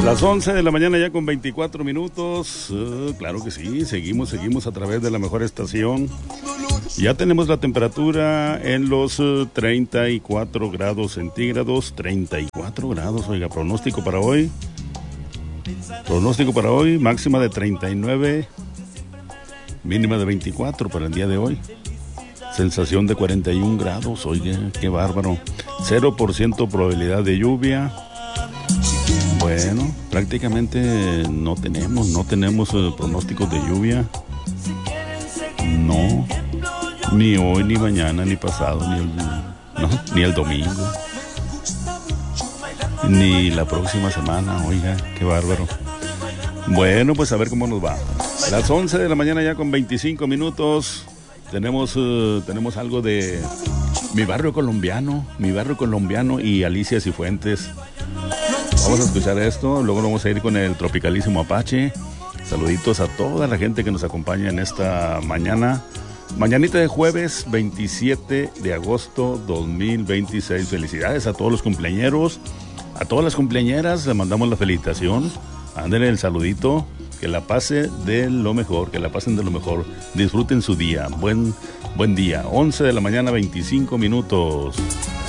Las 11 de la mañana ya con 24 minutos. Claro que sí, seguimos a través de la mejor estación. Ya tenemos la temperatura en los 34 grados centígrados. 34 grados, oiga, pronóstico para hoy. Máxima de 39, mínima de 24 para el día de hoy. Sensación de 41 grados, oiga, qué bárbaro. 0% probabilidad de lluvia. Bueno, prácticamente no tenemos pronósticos de lluvia. No, ni hoy, ni mañana, ni pasado, ni el domingo, ni la próxima semana. Oiga, qué bárbaro. Bueno, pues a ver cómo nos va. Las 11 de la mañana ya con 25 minutos. Tenemos algo de Mi Barrio Colombiano y Alicia Cifuentes. Vamos a escuchar esto, luego vamos a ir con el Tropicalísimo Apache. Saluditos a toda la gente que nos acompaña en esta mañanita de jueves 27 de agosto 2026. Felicidades a todos los cumpleañeros, a todas las cumpleañeras, le mandamos la felicitación. Ándale el saludito, que la pasen de lo mejor, disfruten su día, buen día. 11 de la mañana 25 minutos.